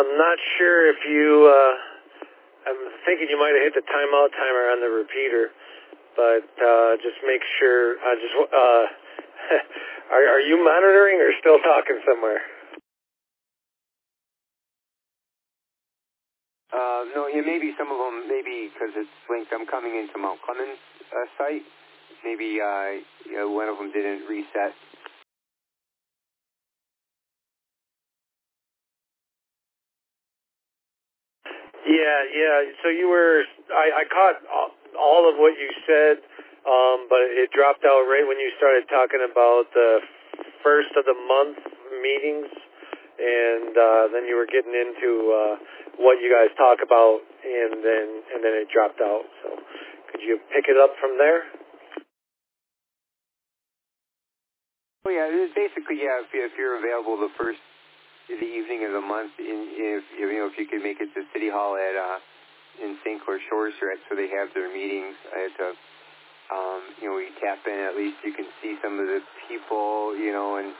I'm not sure if you, I'm thinking you might have hit the timeout timer on the repeater, but just make sure, are you monitoring or still talking somewhere? No, yeah, maybe some of them, maybe because it's linked, I'm coming into Mount Clemens site, maybe one of them didn't reset. Yeah. So you were, I caught all of what you said, but it dropped out right when you started talking about the first of the month meetings, and then you were getting into what you guys talk about, and then it dropped out. So could you pick it up from there? Well, yeah, it's basically, yeah, if you're available the first the evening of the month, if you could make it to City Hall at in St. Clair Shores, or so they have their meetings. We tap in. At least you can see some of the people, and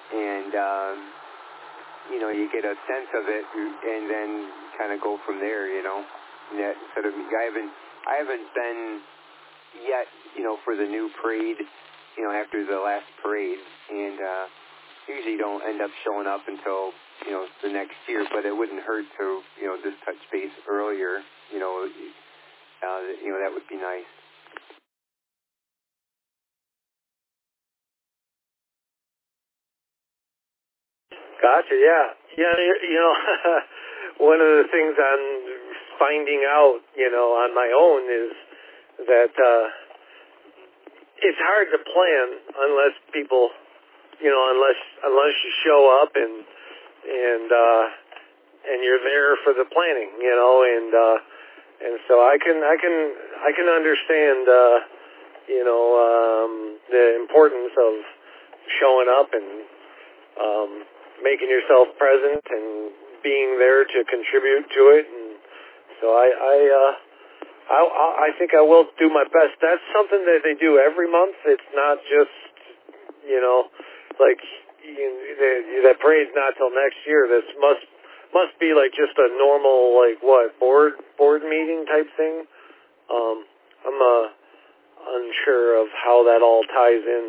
you get a sense of it, and then kind of go from there, And that sort of, I haven't been yet, for the new parade, after the last parade, and usually don't end up showing up until the next year, but it wouldn't hurt to just touch base earlier. That would be nice. Gotcha. Yeah. One of the things I'm finding out, on my own is that it's hard to plan unless people, unless you show up and you're there for the planning, and so I can understand, the importance of showing up and making yourself present and being there to contribute to it. And so I think I will do my best. That's something that they do every month. It's not just, that parade's not till next year. This must be like just a normal, board meeting type thing. I'm unsure of how that all ties in.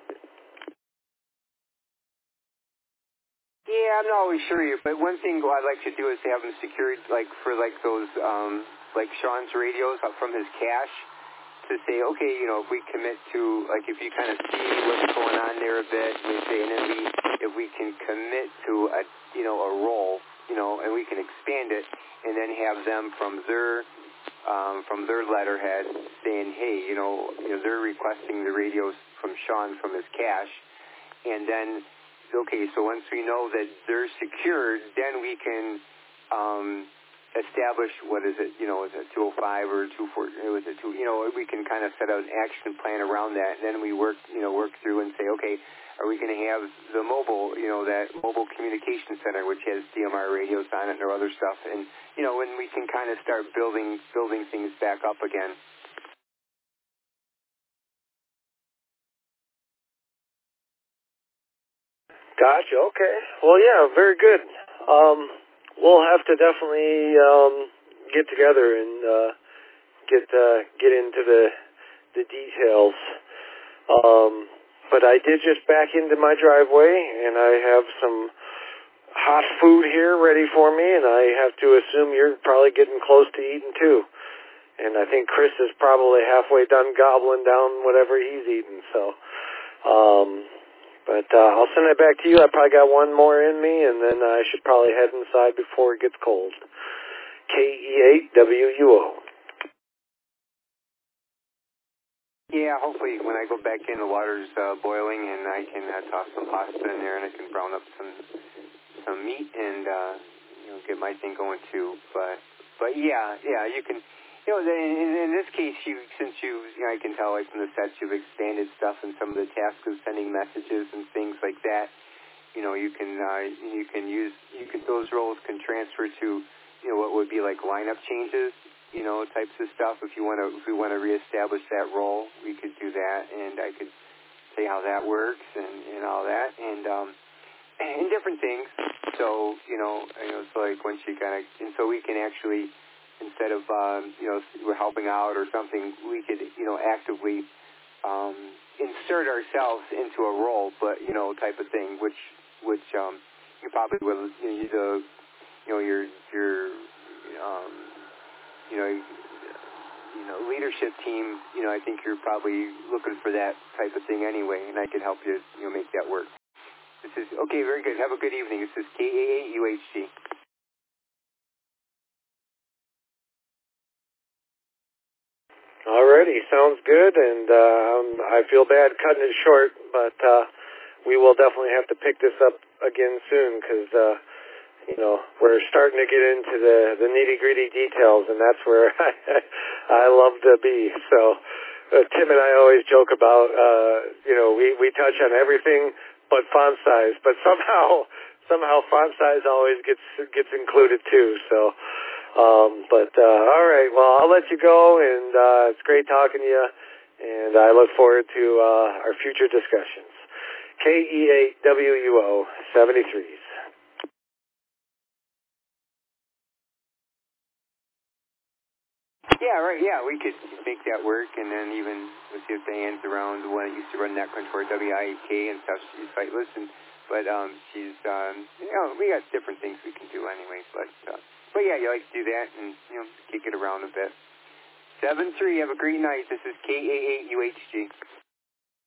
Yeah, I'm not always sure, but one thing I'd like to do is have them secured, for those, Sean's radios from his cache, to say, okay, if we commit to, if you kind of see what's going on there a bit, and then if we can commit to a role, and we can expand it, and then have them from their letterhead saying, hey, they're requesting the radios from Sean from his cache, and then, okay, so once we know that they're secured, then we can establish, what is it, is it 205 or 240, was it 2, we can kind of set out an action plan around that, and then we work through and say, okay, are we going to have the mobile, that mobile communication center, which has DMR radios on it and other stuff, and, when we can kind of start building things back up again. Gotcha. Okay. Well, yeah, very good. We'll have to definitely get together and get into the details. But I did just back into my driveway, and I have some hot food here ready for me, and I have to assume you're probably getting close to eating too. And I think Chris is probably halfway done gobbling down whatever he's eating. So. But I'll send it back to you. I probably got one more in me, and then I should probably head inside before it gets cold. KE8WUO. Yeah, hopefully when I go back in, the water's boiling, and I can toss some pasta in there, and I can brown up some meat and get my thing going too. But yeah, you can. In this case, since I can tell from the sets you've expanded stuff and some of the tasks of sending messages and things like that. Those roles can transfer to what would be like lineup changes, types of stuff. If we want to reestablish that role, we could do that, and I could say how that works and all that. And and different things. So, so like once you kind of, and so we can actually, instead of, we're helping out or something, we could, actively insert ourselves into a role, but, type of thing, which you probably will, your leadership team, I think you're probably looking for that type of thing anyway, and I can help you, make that work. This is, okay, very good. Have a good evening. This is KAAUHG. Alrighty, sounds good, and I feel bad cutting it short, but we will definitely have to pick this up again soon, because we're starting to get into the nitty-gritty details, and that's where I love to be. So Tim and I always joke about, we touch on everything but font size, but somehow font size always gets included too. So, all right, well, I'll let you go, and it's great talking to you, and I look forward to our future discussions. KE8WUO 73s. Yeah, right, yeah, we could make that work, and then even let's see if Diane's around, the one that used to run NetCon for WIAK and stuff, she's sightless, but she's, we got different things we can do anyway, but yeah, you like to do that and, kick it around a bit. 7-3, have a great night. This is KAAUHG.